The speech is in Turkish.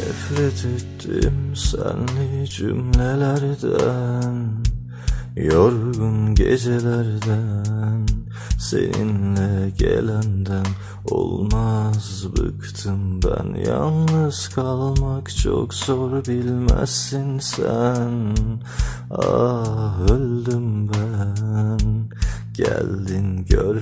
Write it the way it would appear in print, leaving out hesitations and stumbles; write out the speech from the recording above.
Nefret ettim senli cümlelerden, yorgun gecelerden, seninle gelenden. Olmaz, bıktım ben, yalnız kalmak çok zor, bilmezsin sen. Ah, öldüm ben, geldin gör.